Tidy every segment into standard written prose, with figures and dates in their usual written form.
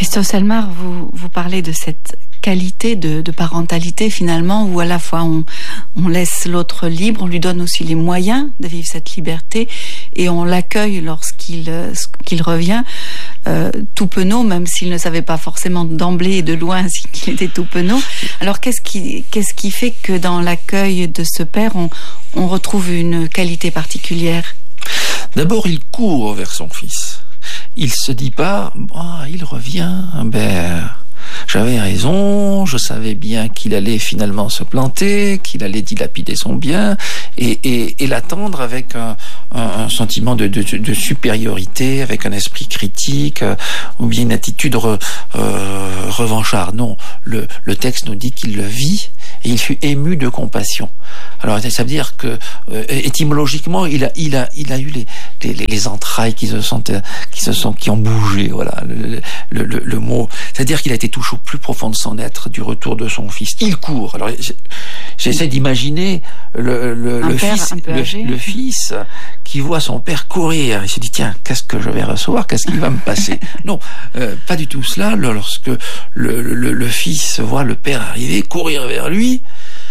Christophe Selmar, vous parlez de cette qualité de parentalité finalement, où à la fois on laisse l'autre libre, on lui donne aussi les moyens de vivre cette liberté et on l'accueille lorsqu'il revient tout penaud, même s'il ne savait pas forcément d'emblée et de loin qu'il était tout penaud. Alors qu'est-ce qui fait que dans l'accueil de ce père on retrouve une qualité particulière? D'abord, il court vers son fils. Il se dit pas il revient, j'avais raison, je savais bien qu'il allait finalement se planter, qu'il allait dilapider son bien, et l'attendre avec un sentiment de supériorité, avec un esprit critique, ou bien une attitude revancharde. Non, le texte nous dit qu'il le vit, et il fut ému de compassion. Alors ça veut dire que étymologiquement il a eu les entrailles qui ont bougé, voilà le mot. C'est-à-dire qu'il a été touché au plus profond de son être du retour de son fils. Il court. Alors j'essaie d'imaginer le fils qui voit son père courir. Il se dit tiens, qu'est-ce que je vais recevoir, qu'est-ce qui va me passer? Non, pas du tout cela. Lorsque le fils voit le père arriver, courir vers lui,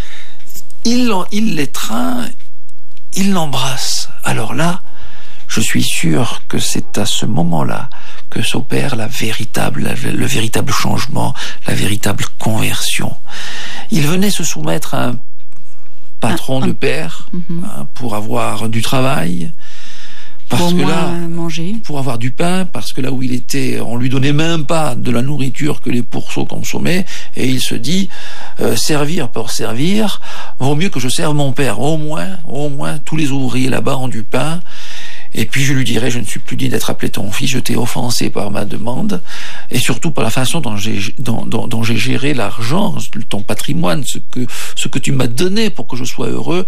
il l'étreint, il l'embrasse. Alors là, je suis sûr que c'est à ce moment-là que s'opère le véritable changement, la véritable conversion. Il venait se soumettre à un patron de père pour avoir du travail, parce que là, manger, pour avoir du pain, parce que là où il était, on lui donnait même pas de la nourriture que les pourceaux consommaient, et il se dit servir pour servir, vaut mieux que je serve mon père. Au moins, tous les ouvriers là-bas ont du pain. Et puis je lui dirai, je ne suis plus digne d'être appelé ton fils, je t'ai offensé par ma demande, et surtout par la façon dont j'ai géré l'argent, ton patrimoine, ce que tu m'as donné pour que je sois heureux.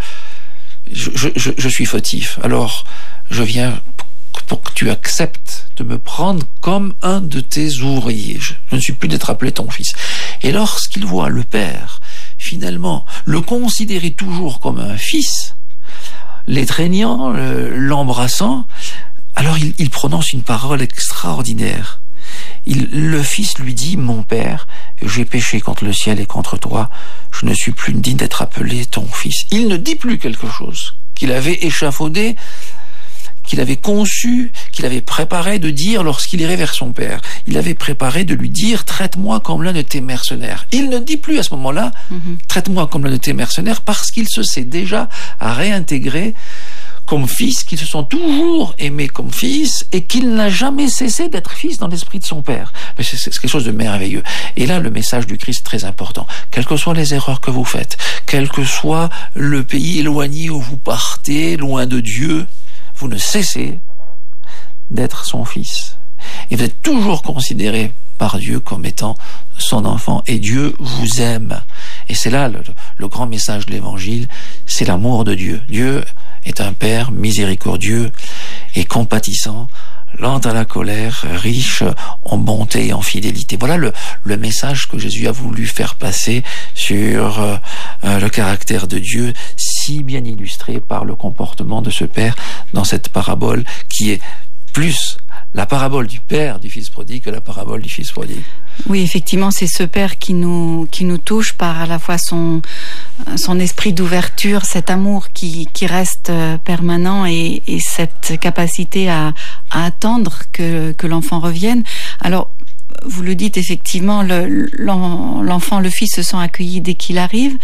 Je suis fautif. Alors je viens pour que tu acceptes de me prendre comme un de tes ouvriers. Je ne suis plus d'être appelé ton fils. Et lorsqu'il voit le père finalement le considérer toujours comme un fils, l'étreignant, l'embrassant, alors il prononce une parole extraordinaire. Le fils lui dit, mon père, j'ai péché contre le ciel et contre toi, je ne suis plus digne d'être appelé ton fils. Il ne dit plus quelque chose qu'il avait échafaudé, qu'il avait conçu, qu'il avait préparé de dire lorsqu'il irait vers son père. Il avait préparé de lui dire, traite-moi comme l'un de tes mercenaires. Il ne dit plus à ce moment-là, traite-moi comme l'un de tes mercenaires, parce qu'il se sait déjà à réintégrer comme fils, qu'ils se sont toujours aimés comme fils, et qu'il n'a jamais cessé d'être fils dans l'esprit de son père. Mais c'est quelque chose de merveilleux. Et là, le message du Christ est très important. Quelles que soient les erreurs que vous faites, quel que soit le pays éloigné où vous partez, loin de Dieu, vous ne cessez d'être son fils. Et vous êtes toujours considéré par Dieu comme étant son enfant. Et Dieu vous aime. Et c'est là le grand message de l'Évangile, c'est l'amour de Dieu. Dieu est un Père miséricordieux et compatissant, lent à la colère, riche en bonté et en fidélité. Voilà le message que Jésus a voulu faire passer sur le caractère de Dieu, si bien illustré par le comportement de ce Père dans cette parabole qui est plus la parabole du Père du Fils prodigue que la parabole du Fils prodigue. Oui, effectivement, c'est ce Père qui nous touche par à la fois son esprit d'ouverture, cet amour qui reste permanent et cette capacité à attendre que l'enfant revienne. Alors, vous le dites effectivement, l'enfant, le fils se sent accueilli dès qu'il arrive,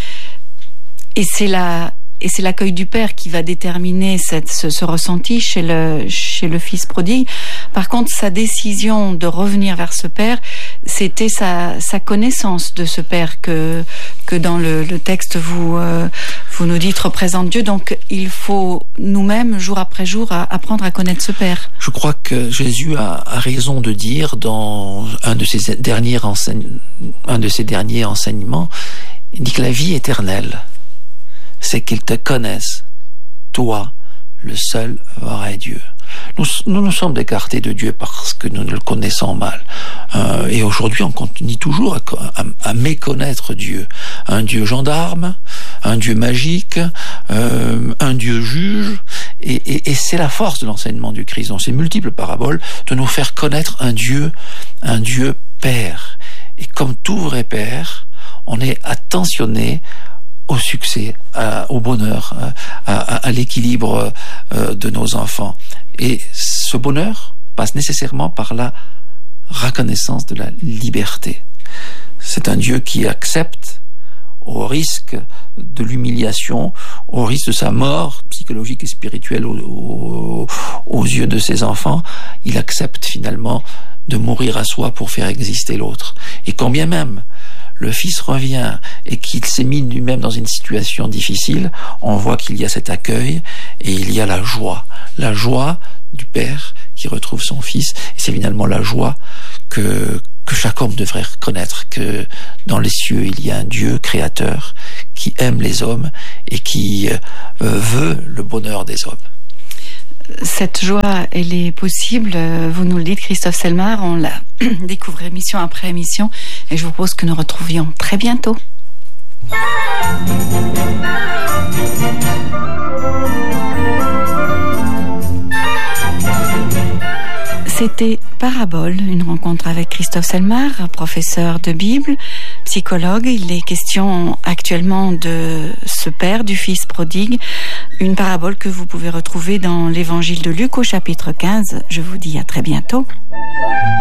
et c'est l'accueil du père qui va déterminer ce ressenti chez le fils prodigue. Par contre, sa décision de revenir vers ce père, c'était sa connaissance de ce père que dans le texte vous nous dites représente Dieu. Donc il faut nous-mêmes, jour après jour, apprendre à connaître ce père. Je crois que Jésus a raison de dire dans un de ses derniers enseignements, il dit que la vie éternelle, c'est qu'ils te connaissent, toi, le seul vrai Dieu. Nous sommes écartés de Dieu parce que nous le connaissons mal. Et aujourd'hui, on continue toujours à méconnaître Dieu. Un Dieu gendarme, un Dieu magique, un Dieu juge. Et c'est la force de l'enseignement du Christ dans ces multiples paraboles, de nous faire connaître un Dieu Père. Et comme tout vrai Père, on est attentionné au succès, au bonheur, à l'équilibre de nos enfants. Et ce bonheur passe nécessairement par la reconnaissance de la liberté. C'est un Dieu qui accepte, au risque de l'humiliation, au risque de sa mort psychologique et spirituelle aux yeux de ses enfants, il accepte finalement de mourir à soi pour faire exister l'autre. Et quand bien même le Fils revient et qu'il s'est mis lui-même dans une situation difficile, on voit qu'il y a cet accueil et il y a la joie du Père qui retrouve son Fils. Et c'est finalement la joie que chaque homme devrait reconnaître, que dans les cieux il y a un Dieu créateur qui aime les hommes et qui veut le bonheur des hommes. Cette joie, elle est possible, vous nous le dites, Christophe Selmar, on la découvre émission après émission, et je vous propose que nous retrouvions très bientôt. C'était Parabole, une rencontre avec Christophe Selmar, professeur de Bible, psychologue. Il est question actuellement de ce père du fils prodigue, une parabole que vous pouvez retrouver dans l'évangile de Luc au chapitre 15. Je vous dis à très bientôt.